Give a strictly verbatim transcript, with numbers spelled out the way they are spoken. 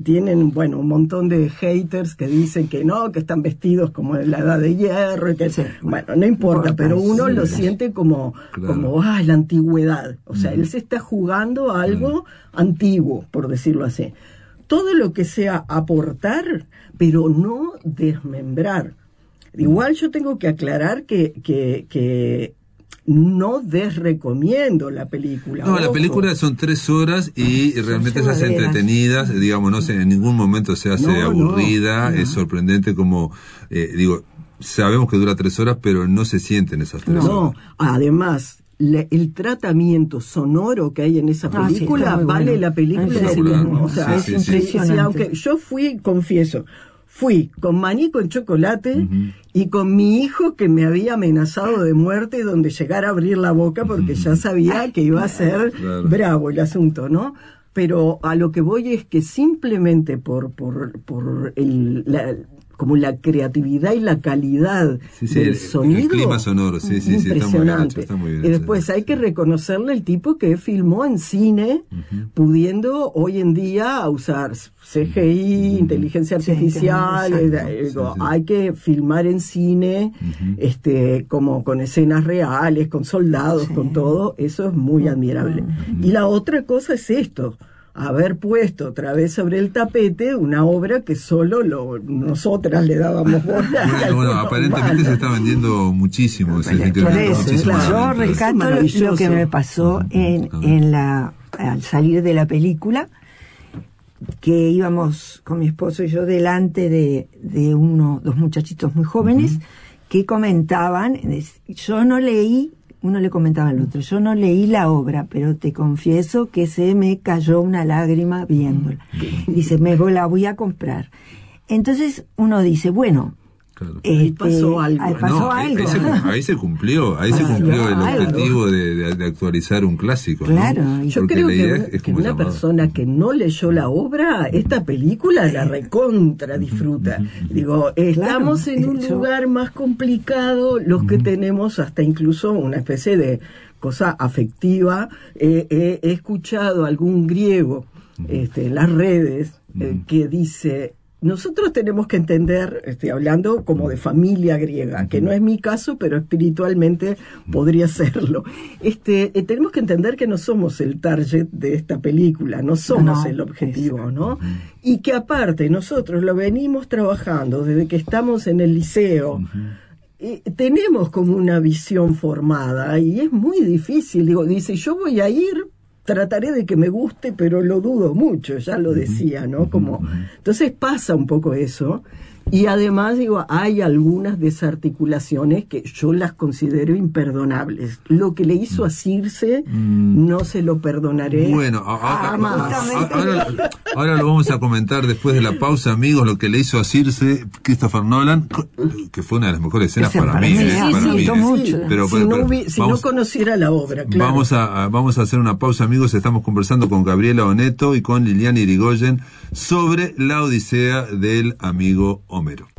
tienen, bueno, un montón de haters que dicen que no, que están vestidos como en la edad de hierro, y que, sí, bueno, no importa, pero uno sí, lo sí. siente como, claro. como, ah, la antigüedad. O sea, mm. él se está jugando a algo mm. antiguo, por decirlo así. Todo lo que sea aportar, pero no desmembrar. Mm. Igual yo tengo que aclarar que, que, que no desrecomiendo la película. No, ojo. La película son tres horas y ah, realmente se hace entretenida, digamos, no sé, en ningún momento se hace no, aburrida, no, no. Es sorprendente como, eh, digo, sabemos que dura tres horas, pero no se sienten esas tres no, horas. No, además, le, el tratamiento sonoro que hay en esa película, ah, sí, vale bueno. la película. Sí, o sea, sí, es sí, impresionante. Sí, aunque yo fui, confieso, fui con maní con chocolate uh-huh. y con mi hijo que me había amenazado de muerte donde llegara a abrir la boca porque uh-huh. ya sabía que iba a ser claro. bravo el asunto, ¿no? Pero a lo que voy es que simplemente por por por el la, como la creatividad y la calidad sí, sí, del el, sonido, el clima sonoro, sí, sí, impresionante. Sí, está muy bien hecho, está muy bien y después hecho, hay sí. que reconocerle el tipo que filmó en cine, uh-huh. pudiendo hoy en día usar C G I, uh-huh. inteligencia artificial, sí, eh, sí, sí. hay que filmar en cine, uh-huh. este, como con escenas reales, con soldados, sí. con todo, eso es muy uh-huh. admirable. Uh-huh. Y la otra cosa es esto, haber puesto otra vez sobre el tapete una obra que solo lo, nosotras le dábamos bola. Bueno, bueno, aparentemente humana. Se está vendiendo muchísimo. Bueno, ese por eso, muchísimo claro. Yo rescato lo que me pasó en, en la, al salir de la película, que íbamos con mi esposo y yo delante de, de uno, dos muchachitos muy jóvenes, uh-huh. que comentaban, yo no leí, uno le comentaba al otro, yo no leí la obra, pero te confieso que se me cayó una lágrima viéndola. Dice, me la voy a comprar. Entonces uno dice, bueno, claro. Este, ahí pasó algo. Ahí, pasó no, algo. Ahí, se, ahí se cumplió, ahí se cumplió el objetivo de, de, de actualizar un clásico. Claro, ¿no? yo Porque creo la idea que, es que una llamado. persona que no leyó la obra, esta película la recontra disfruta. Digo, estamos claro, en un hecho. lugar más complicado, los que tenemos hasta incluso una especie de cosa afectiva. Eh, eh, he escuchado a algún griego este, en las redes eh, que dice... Nosotros tenemos que entender, estoy hablando como de familia griega, que no es mi caso, pero espiritualmente podría serlo. Este, eh, tenemos que entender que no somos el target de esta película, no somos no, el objetivo, ¿no? Y que aparte nosotros lo venimos trabajando desde que estamos en el liceo. Eh, tenemos como una visión formada y es muy difícil. Digo, dice, yo voy a ir... trataré de que me guste, pero lo dudo mucho, ya lo decía, ¿no? Como, entonces pasa un poco eso, y además, digo, hay algunas desarticulaciones que yo las considero imperdonables. Lo que le hizo a Circe, mm. no se lo perdonaré. Bueno, a, a, a, ahora, ahora lo vamos a comentar después de la pausa, amigos, lo que le hizo a Circe Christopher Nolan, que fue una de las mejores escenas para, para mí. Sí, eh, sí, para sí, mí sí, eh. sí. Pero, si pero, no, pero, hubi, si vamos, no conociera la obra, claro. Vamos a, vamos a hacer una pausa, amigos. Estamos conversando con Gabriela Oneto y con Liliana Irigoyen sobre la Odisea del amigo Homero.